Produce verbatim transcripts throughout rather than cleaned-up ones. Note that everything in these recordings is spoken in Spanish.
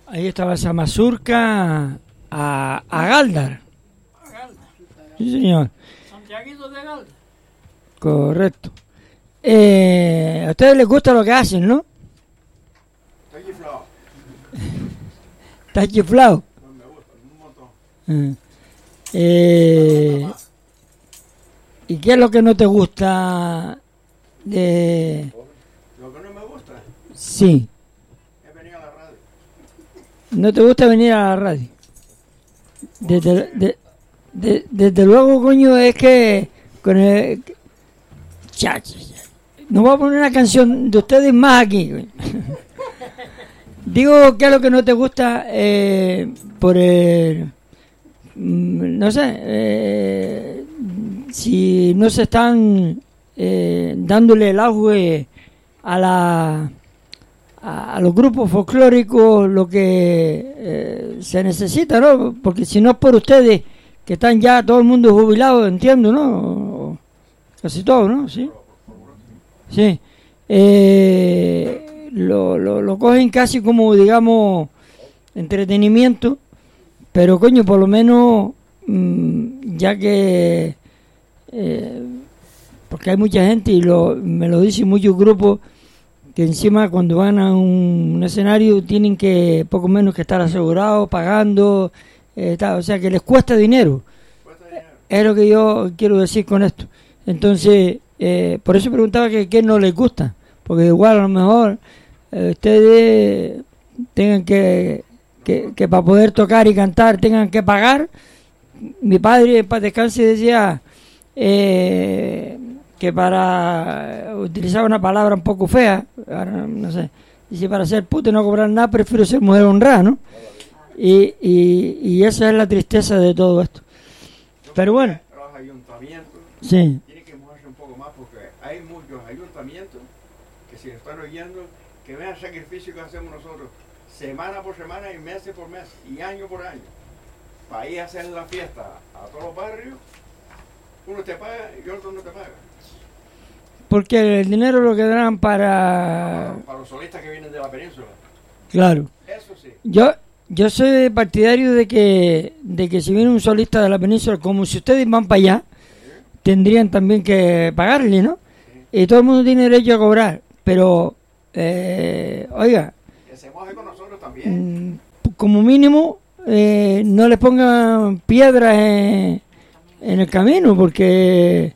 Ahí estaba esa mazurca a, a Galdar. A Galdar. Sí, señor. Santiaguito de Galdar. Correcto. Eh, a ustedes les gusta lo que hacen, ¿no? Está chiflado. Está chiflado. No me gusta, un montón. Eh, ¿Y qué es lo que no te gusta de...? Lo que no me gusta Sí. es venir a la radio. ¿No te gusta venir a la radio? Desde, de- de- desde luego, coño, es que con el... Ya, ya, ya. No voy a poner una canción de ustedes más aquí, coño. Digo, ¿qué es lo que no te gusta eh, por el... mm, no sé, eh, si no se están eh, dándole el auge a la a, a los grupos folclóricos lo que eh, se necesita, ¿no? Porque si no es por ustedes que están ya todo el mundo jubilado, entiendo, ¿no? Casi todo, ¿no? Sí. Sí. Eh, lo, lo, lo cogen casi como, digamos, entretenimiento, pero coño, por lo menos, mmm, ya que, eh, porque hay mucha gente y lo, me lo dicen muchos grupos, que encima cuando van a un, un escenario tienen que poco menos que estar asegurados, pagando, eh, tal, o sea que les cuesta dinero. Cuesta dinero. Es lo que yo quiero decir con esto. Entonces, eh, por eso preguntaba que qué no les gusta, porque igual a lo mejor eh, ustedes tengan que, que, que para poder tocar y cantar tengan que pagar. Mi padre, para descanse, decía eh, que para utilizar una palabra un poco fea, ahora no sé, dice, para ser puto y no cobrar nada, prefiero ser mujer honrada, ¿no? Y, y, y esa es la tristeza de todo esto. Pero bueno. Los ayuntamientos Sí. tienen que moverse un poco más porque hay muchos ayuntamientos que si están oyendo, que vean el sacrificio que hacemos nosotros semana por semana y mes por mes y año por año para ir a hacer la fiesta a todos los barrios. Uno te paga y otro no te paga. Porque el dinero lo quedarán para... Para, para los solistas que vienen de la península. Claro. Eso sí. Yo yo soy partidario de que de que si viene un solista de la península, como si ustedes van para allá, tendrían también que pagarle, ¿no? Y todo el mundo tiene derecho a cobrar. Pero, eh, oiga, Que se moje con nosotros también. mm, como mínimo, eh, no les pongan piedras en, en el camino, porque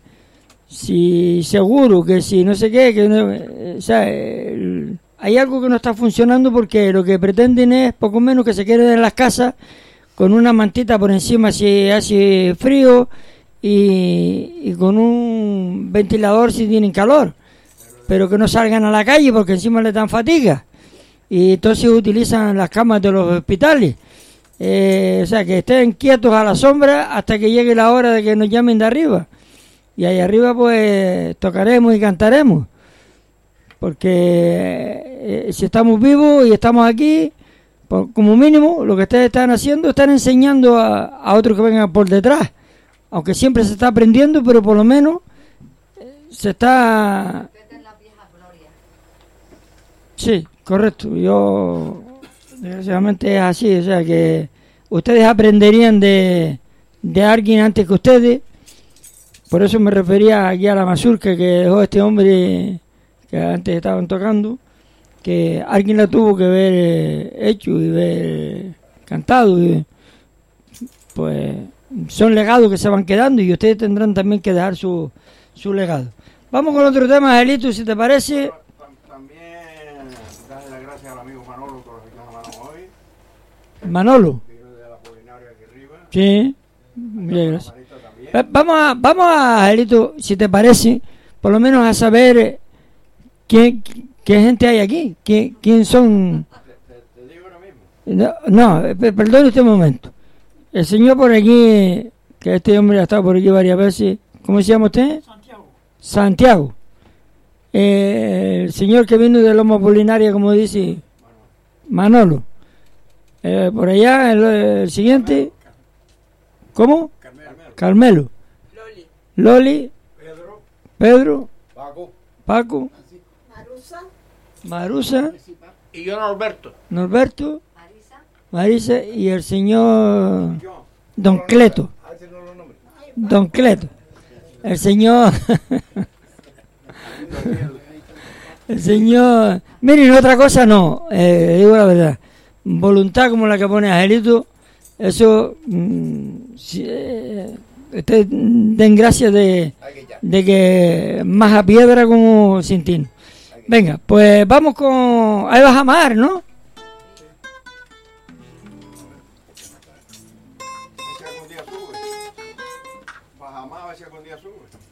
si seguro que si no sé qué, que no, eh, o sea, el- hay algo que no está funcionando porque lo que pretenden es poco menos que se queden en las casas con una mantita por encima si hace frío y, y con un ventilador si tienen calor, pero que no salgan a la calle porque encima les dan fatiga y entonces utilizan las camas de los hospitales. Eh, o sea, que estén quietos a la sombra hasta que llegue la hora de que nos llamen de arriba. Y ahí arriba pues tocaremos y cantaremos. Porque eh, si estamos vivos y estamos aquí, por, como mínimo, lo que ustedes están haciendo, están enseñando a, a otros que vengan por detrás. Aunque siempre se está aprendiendo, pero por lo menos eh, se está... Sí, correcto. Yo, desgraciadamente es así, o sea que ustedes aprenderían de, de alguien antes que ustedes. Por eso me refería aquí a la mazurca que dejó este hombre que antes estaban tocando, que alguien la tuvo que ver eh, hecho y ver cantado. Y, pues son legados que se van quedando y ustedes tendrán también que dejar su, su legado. Vamos con otro tema, Angelito, si te parece. También darle las gracias al amigo Manolo por la mano hoy. Manolo. Vino de la Polinaria aquí arriba. Sí, muchas gracias. Marita también. Va- Vamos a, vamos a, Angelito, si te parece, por lo menos a saber eh, quién, qué gente hay aquí, quién, quién son. Te, te- te digo ahora mismo. No, no, eh, pe- perdone este momento. El señor por aquí, que este hombre ha estado por aquí varias veces, ¿cómo se llama usted? Santiago. Santiago. Eh, el señor que vino de Loma Polinaria, como dice, Manolo. Eh, por allá, el, el siguiente, ¿cómo? Carmelo. Carmelo. Loli. Loli, Pedro. Pedro, Paco. Paco, Marusa. Marusa, Y yo Norberto. Norberto, Marisa y el señor Don Cleto. Don Cleto. El señor... el señor... Miren, otra cosa no, eh, digo la verdad. Voluntad como la que pone Angelito, eso... Mm, si, eh, ustedes den gracias de, de que más a piedra como sin tino. Venga, pues vamos con... Ahí vas a amar, ¿no? Si algún día sube. Bajamá, a ver si algún día sube.